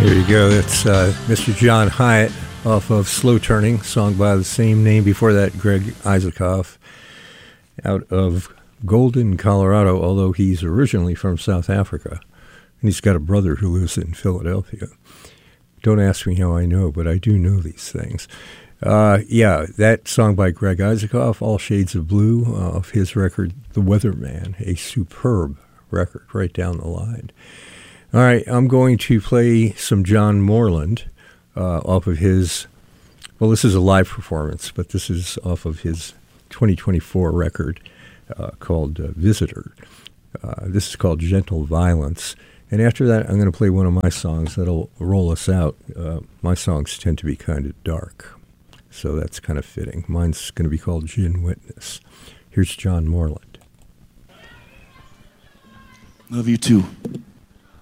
There you go. That's Mr. John Hiatt off of Slow Turning, song by the same name. Before that, Greg Isaacoff out of Golden, Colorado, although he's originally from South Africa. And he's got a brother who lives in Philadelphia. Don't ask me how I know, but I do know these things. Yeah, that song by Greg Isaacoff, All Shades of Blue, of his record, The Weatherman, a superb record right down the line. All right, I'm going to play some John Moreland off of his, well, this is a live performance, but this is off of his 2024 record called Visitor. This is called Gentle Violence. And after that, I'm going to play one of my songs that'll roll us out. My songs tend to be kind of dark, so that's kind of fitting. Mine's going to be called Gin Witness. Here's John Moreland. Love you too.